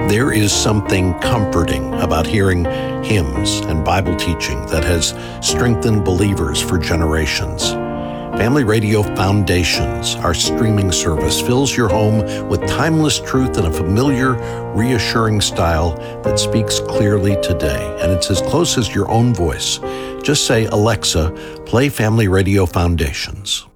There is something comforting about hearing hymns and Bible teaching that has strengthened believers for generations. Family Radio Foundations, our streaming service, fills your home with timeless truth in a familiar, reassuring style that speaks clearly today. And it's as close as your own voice. Just say, Alexa, play Family Radio Foundations.